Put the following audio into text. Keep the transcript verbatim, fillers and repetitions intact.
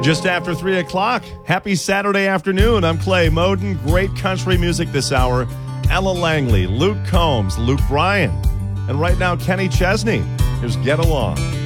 Just after three o'clock. Happy Saturday afternoon. I'm Clay Moden. Great country music this hour. Ella Langley, Luke Combs, Luke Bryan. And right now, Kenny Chesney. Here's Get Along.